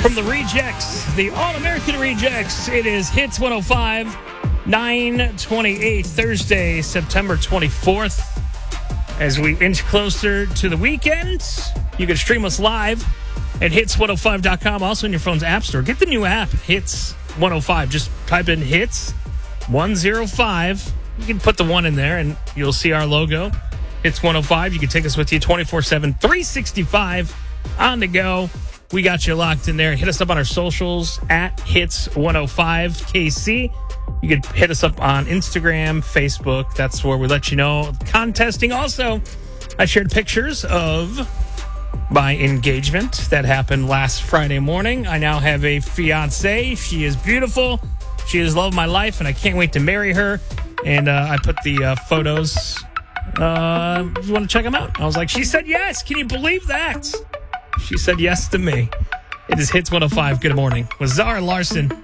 From the Rejects, the All-American Rejects, it is Hits 105, 9/28, Thursday, September 24th. As we inch closer to the weekend, you can stream us live at hits105.com, also in your phone's app store. Get the new app, Hits 105. Just type in Hits 105. You can put the 1 in there, and you'll see our logo, Hits 105. You can take us with you 24/7, 365 on the go. We got you locked in there. Hit us up on our socials at Hits105KC. You can hit us up on Instagram, Facebook. That's where we let you know. Contesting also, I shared pictures of my engagement that happened last Friday morning. I now have a fiance. She is beautiful. She is love of my life, and I can't wait to marry her. And I put the photos. You want to check them out? I was like, she said yes. Can you believe that? She said yes to me. It is Hits 105. Good morning with Zara Larson.